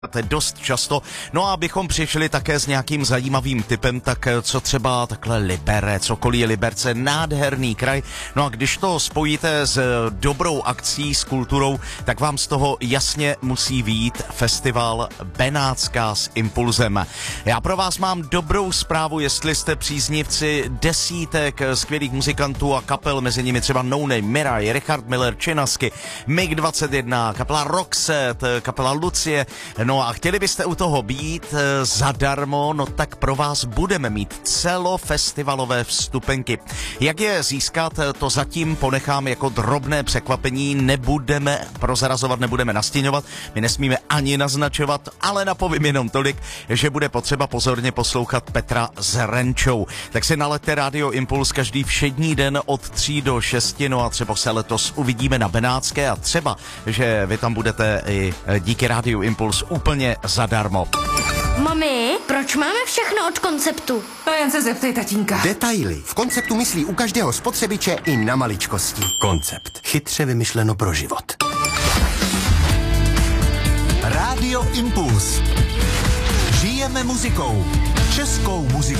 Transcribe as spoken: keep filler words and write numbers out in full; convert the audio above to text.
To je dost často. No a abychom přišli také s nějakým zajímavým typem, tak co třeba takhle Liberec, okolí Liberce, nádherný kraj. No a když to spojíte s dobrou akcí, s kulturou, tak vám z toho jasně musí vyjít festival Benátská s Impulzem. Já pro vás mám dobrou zprávu, jestli jste příznivci desítek skvělých muzikantů a kapel, mezi nimi třeba No Name, Miraj, Richard Miller, Činasky, mig dvacet jedna, kapela Roxette, kapela Lucie. No a chtěli byste u toho být e, zadarmo, no tak pro vás budeme mít celofestivalové vstupenky. Jak je získat, to zatím ponechám jako drobné překvapení, nebudeme prozrazovat, nebudeme nastěňovat, my nesmíme ani naznačovat, ale napovím jenom tolik, že bude potřeba pozorně poslouchat Petra s Renčou. Tak si nalaďte Rádio Impuls každý všední den od tří do šesti, no a třeba se letos uvidíme na Benátské a třeba, že vy tam budete i díky Rádiu Impuls úplně zadarmo. Mami, proč máme všechno od Konceptu? To jen se zeptej, tatínka. Detaily. V Konceptu myslí u každého spotřebiče i na maličkosti. Koncept. Chytře vymyšleno pro život. Rádio Impuls. Žijeme muzikou. Českou muzikou.